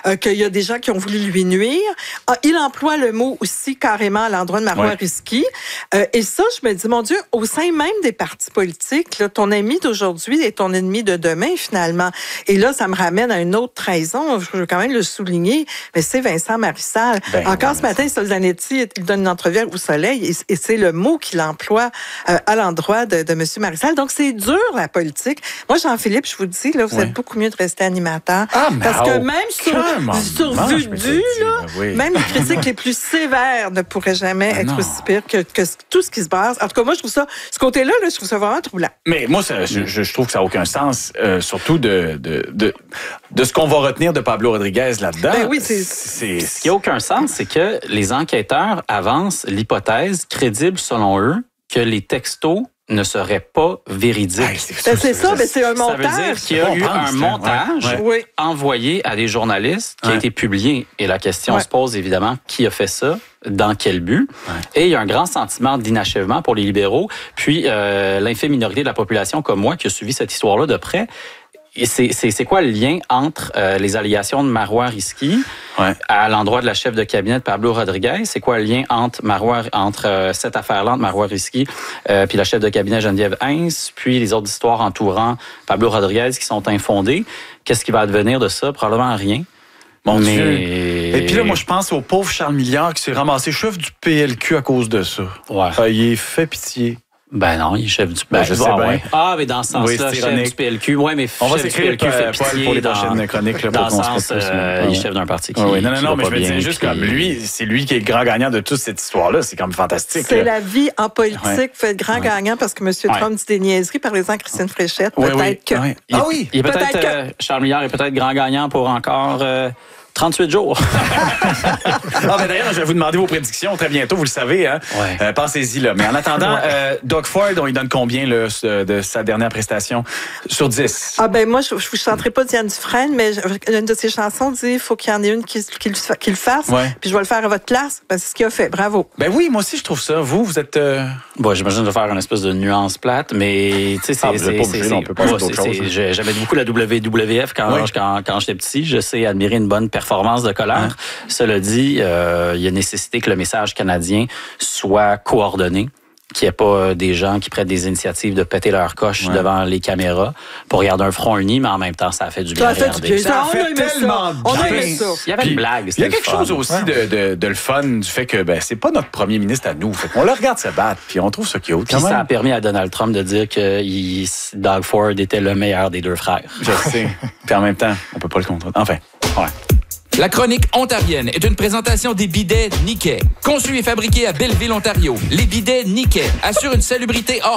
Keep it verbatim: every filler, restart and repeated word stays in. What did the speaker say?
euh, qu'il y a des gens qui ont voulu lui nuire. Euh, il emploie le mot aussi carrément à l'endroit de Marois ouais. Risky. Euh, et ça, je me dis, mon Dieu, au sein même des partis politiques, là, ton ami d'aujourd'hui est ton ennemi de demain, finalement. Et là, ça me ramène à une autre trahison, je veux quand même le souligner, mais c'est Vincent Marissal. Ben, Encore ouais, ce matin, Solzanetti, il donne une entrevue au Soleil, et, et c'est le mot qu'il emploie euh, à l'endroit de, de M. Marissal. Donc, c'est dur, la politique. Moi, Jean-Philippe, je vous dis, là, vous oui. êtes beaucoup mieux de rester animateur. Ah, parce oh, que même sur, sur vue de vue, là, oui. même les critiques les plus sévères ne pourraient jamais ah, être non. aussi pires que, que tout ce qui se passe. En tout cas, moi, je trouve ça, ce côté-là, là, je trouve ça vraiment troublant. Mais moi, ça, je, je trouve que ça n'a aucun sens, euh, surtout de, de, de, de ce qu'on va retenir de Pablo Rodriguez là-dedans. Ben oui, c'est... c'est... Ce qui n'a aucun sens, c'est que les enquêteurs avancent l'hypothèse crédible, selon eux, que les textos ne seraient pas véridiques. Hey, c'est, ben c'est ça, mais c'est un montage. Ça veut dire qu'il y a eu un montage ouais. Ouais. envoyé à des journalistes qui ouais. a été publié. Et la question ouais. se pose évidemment, qui a fait ça? Dans quel but? Ouais. Et il y a un grand sentiment d'inachèvement pour les libéraux. Puis euh, l'infime minorité de la population comme moi qui a suivi cette histoire-là de près. Et c'est, c'est, c'est quoi le lien entre euh, les allégations de Marois Risky ouais. à l'endroit de la chef de cabinet de Pablo Rodriguez? C'est quoi le lien entre Marois, entre euh, cette affaire-là, entre Marois Risky euh, puis la chef de cabinet Geneviève Heinz, puis les autres histoires entourant Pablo Rodriguez qui sont infondées? Qu'est-ce qui va advenir de ça? Probablement rien. Mon mais... Dieu. Et puis là, moi, je pense au pauvre Charles Milliard qui s'est ramassé chef du P L Q à cause de ça. Ouais. Euh, il est fait pitié. Ben non, il est chef du P L Q. Ben, je sais bien. Ouais. Ah, mais dans ce sens-là, oui, chef du P L Q. Oui, mais on va chef du P L Q euh, fait pitié pour les dans, prochaines chroniques. Là, dans pour le sens, euh, ouais. il est chef d'un parti qui oui, non, non, qui non, mais je me bien, disais juste puis... comme lui, c'est lui qui est le grand gagnant de toute cette histoire-là. C'est comme fantastique. C'est là. la vie en politique ouais. fait grand ouais. gagnant parce que M. Trump ouais. dit des niaiseries. Parlez-en à Christine Fréchette. Oui, peut-être oui. que... Oui. Il, ah oui! Il est peut-être, peut-être que... euh, Charles Milliard est peut-être grand gagnant pour encore... Euh, trente-huit jours. ah, ben d'ailleurs, je vais vous demander vos prédictions très bientôt, vous le savez. Hein? Ouais. Euh, pensez-y, là. Mais en attendant, ouais. euh, Doug Ford, on lui donne combien là, de sa dernière prestation sur dix? Ah ben moi, je ne vous chanterai pas Diane Dufresne, mais une de ses chansons dit il faut qu'il y en ait une qui, qui, qui le fasse, ouais. puis je vais le faire à votre place. Ben, c'est ce qu'il a fait. Bravo. Ben oui, moi aussi, je trouve ça. Vous, vous êtes... Euh... Bon, j'imagine de faire une espèce de nuance plate, mais tu sais, c'est... Ah, c'est, c'est, c'est, c'est, on peut pas c'est, c'est, c'est, j'aimais beaucoup la W W F quand, oui. quand, quand j'étais petit. Je sais admirer une bonne performance de colère. Hein? Cela dit, euh, il y a nécessité que le message canadien soit coordonné, qu'il n'y ait pas des gens qui prennent des initiatives de péter leur coche ouais. devant les caméras pour regarder un front uni, mais en même temps, ça a fait du bien. Ça a fait du bien. Ça a fait tellement on a aimé ça. Il y avait une blague. Il y a quelque chose aussi ouais. de, de, de le fun du fait que ben, c'est pas notre premier ministre à nous. Fait qu'on le regarde se battre, puis on trouve ça cute. Puis ça a permis à Donald Trump de dire que il, Doug Ford était le meilleur des deux frères. Je sais. Puis en même temps, on peut pas le contrôler. Enfin, ouais. La chronique ontarienne est une présentation des bidets Niquet. Conçus et fabriqués à Belleville, Ontario, les bidets Niquet assurent une salubrité hors